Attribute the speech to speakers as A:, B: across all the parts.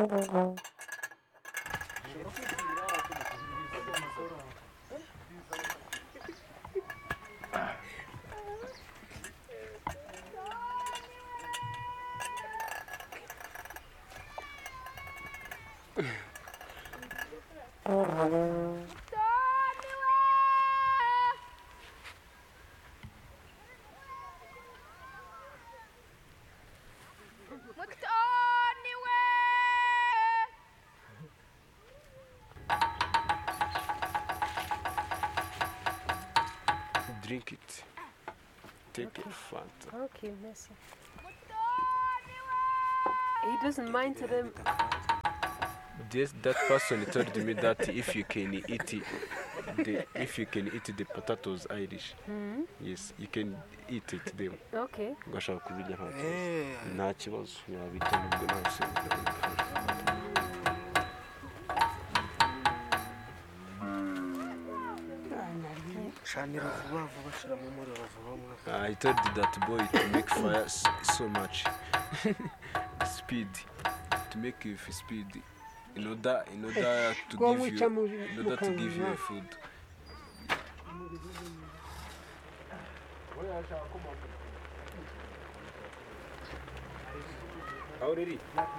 A: Drink it. Take it, Fanta.
B: Okay, merci. He doesn't mind to them.
A: That person told me that if you can eat the potatoes Irish, yes, you can eat it them.
B: Okay.
A: Gashaka kubirya nta kibazo yabita nubwo nose. I told that boy to make fire so much speed, to make you speed in order to give you food. Already?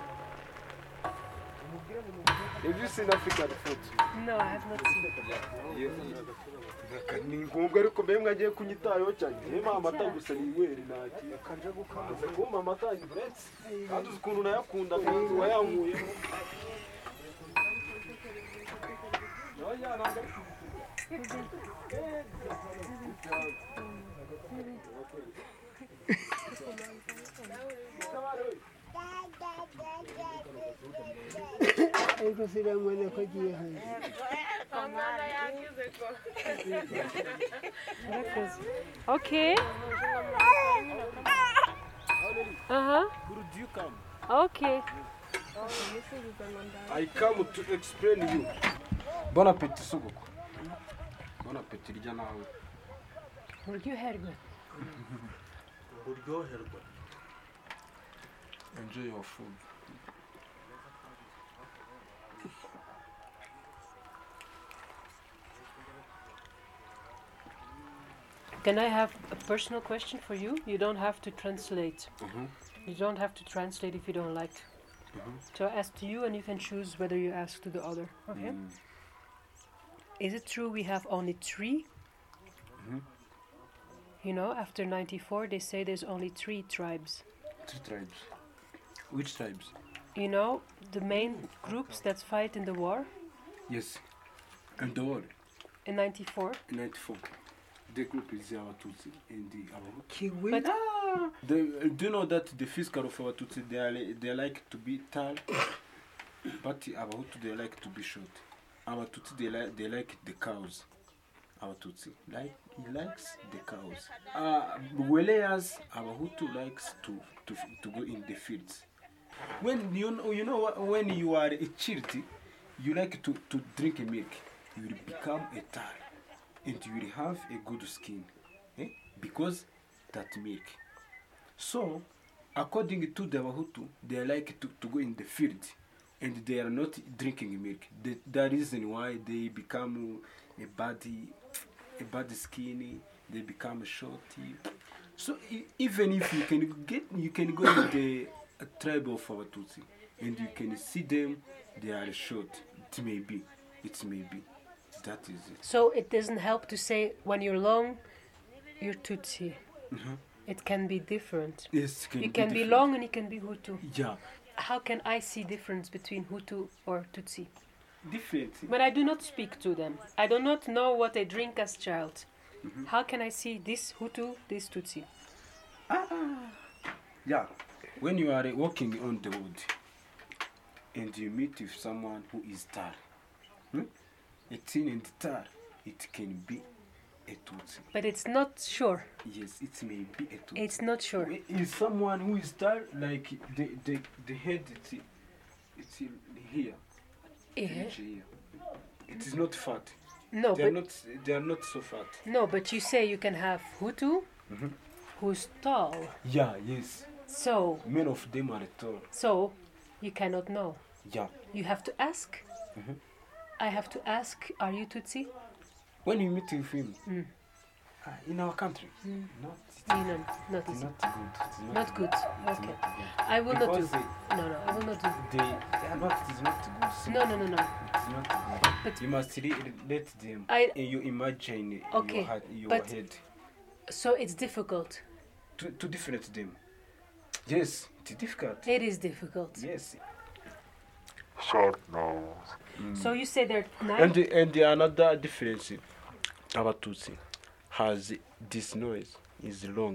A: Have you seen African food?
B: No, I have not seen it.
A: Ni ngombwa ariko mbere mwagiye kunyitayo cyane rema amata gusa ni weri naki kanje gukaza kuma amata ibretse kandi ukuntu nayakunda kandi wayankuye
C: ariko siramwana ko agiye hanze
B: Okay.
A: Could you come?
B: Okay.
A: I come to explain you. Bon appétit sogoko. Bon appétit rya nawe.
B: Uryoherwa.
A: Uryoherwa. Enjoy your food.
B: Can I have a personal question for you? You don't have to translate. You don't have to translate if you don't like. So I ask to you and you can choose whether you ask to the other. Okay? Is it true we have only 3? You know, after 94 they say there's only 3 tribes.
A: 3 tribes. Which tribes?
B: You know, the main groups that fight in the war?
A: Yes. And the war?
B: In 94?
A: In 94. The group is Abatutsi and the Abahutu.
B: But
A: Do you know that the physical of Abatutsi, they like to be tall, but Abahutu, they like to be short. Abatutsi, they like the cows. Abatutsi, he likes the cows. Whereas Abahutu likes to go in the fields. When you know when you are a child, you like to drink milk. You will become a tall. And you will have a good skin, because that milk. So, according to the Wahutu, they like to go in the field, and they are not drinking milk. The reason why they become a bad skin, they become shorty. So, even if you can go in the tribe of Watutsi, and you can see them, they are short. It may be. That is it.
B: so it doesn't help to say when you're long, you're Tutsi. It can be different.
A: Yes,
B: You can be long and you can be Hutu.
A: Yeah,
B: How can I see difference between Hutu or Tutsi?
A: different.
B: But I do not speak to them. I do not know what they drink as child. How can I see this Hutu, this Tutsi?
A: Yeah, when you are walking on the road and you meet with someone who is tall, a thin and tall, it can be a Tutsi.
B: But it's not sure.
A: Yes, it may be a Tutsi.
B: It's not sure.
A: Is someone who is tall, like the head, it's here.
B: Yeah.
A: Here. It is not fat.
B: No,
A: They
B: but
A: are not so fat.
B: no, but you say you can have Hutu, who's tall.
A: Yeah, yes.
B: So
A: Many of them are tall.
B: so you cannot know.
A: Yeah.
B: You have to ask.
A: Mhm.
B: I have to ask, are you Tutsi?
A: When you meet with him
B: Mm.
A: in our country, not
B: Not
A: it's
B: easy.
A: not good. It's
B: Not good.
A: It's
B: Okay.
A: not good.
B: I will not do.
A: Because
B: No, I will not do.
A: they are not. It's not good.
B: No.
A: It's not good.
B: But-
A: You must let them. You imagine
B: Okay,
A: your
B: but-
A: head
B: So it's difficult.
A: to different them. Yes, it's difficult.
B: It is difficult.
A: Yes.
D: Short nose.
B: So you say they're
A: And
B: nice.
A: the another difference, Abatutsi has this noise is long.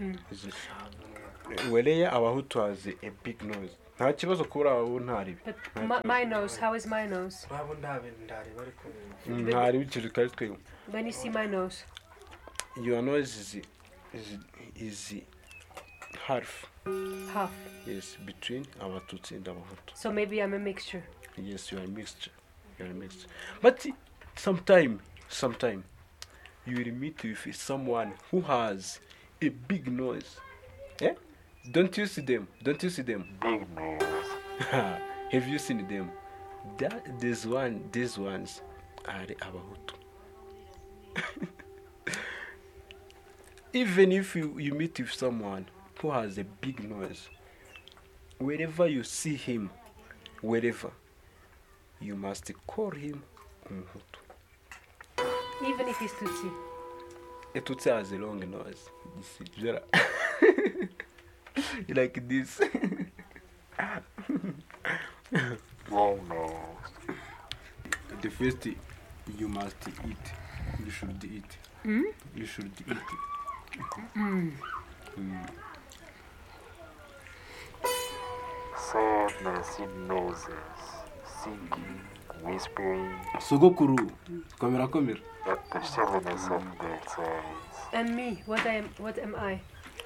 A: Weleya Abahutu has a big noise. Nta kibazo kubura abo ntaribi.
B: But my nose, how is my nose?
A: Babo ntari bikiri kari twe.
B: When you see my nose,
A: Your noise is half.
B: half.
A: Yes, between Abatutsi and Abahutu.
B: So maybe I'm a mixture.
A: Yes, you are a mixture. You are a mixture. But sometime you will meet with someone who has a big noise. Eh? Don't you see them? Don't you see them?
D: Big nose.
A: Have you seen them? These ones are the Abahutu. Even if you meet with someone who has a big noise, wherever you see him, wherever, you must call him Umuhutu.
B: Even if he's Tutsi.
A: A Tutsi has a long noise. Like this.
D: Long nose.
A: The first you must eat. You should eat. You should eat.
D: Sadness in noses. Singing, whispering
A: Sogokuru, komera.
D: at the shallowness of their eyes.
B: And me, what am I?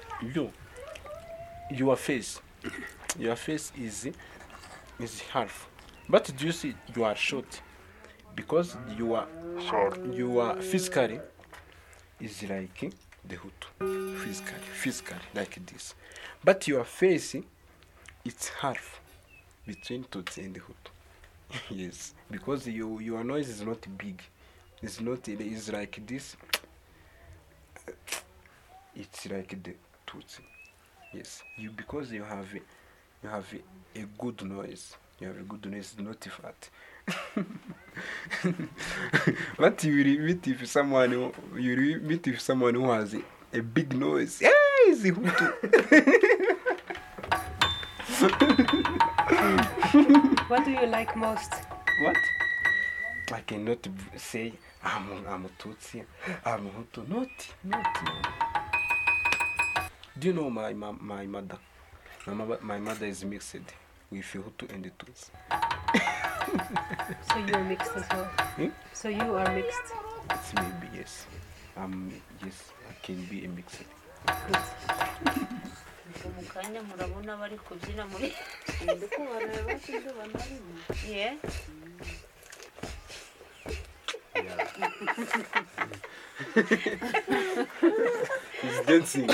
A: Your face is half. But do you see you are short? Because you are physically is like the Hutu. Physically like this. But your face it's half between Tutsi and the Hutu. Yes, because your noise is not big. It's like this. It's like the Tutsi. Yes, because you have a good noise. You have a good noise, not fat. But you will meet with someone who has a big noise. Hey, it's a Hutu.
B: What do you like most?
A: What? I cannot say I'm a Tutsi, I'm a Hutu. Not. Do you know my mother? My mother is mixed with Hutu and the Tutsi.
B: So you are mixed as well. So you are mixed.
A: It's maybe yes. Yes, I can be a mixed.
B: Good.
E: mu kanya murabona bari kubyina muri ndiko bareba sinzi banarimo yeah
A: He's dancing.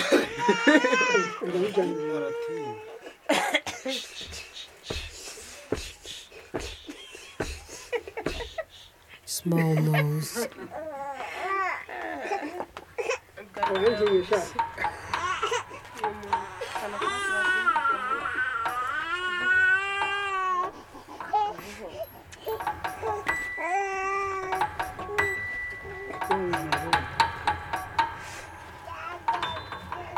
B: Small nose.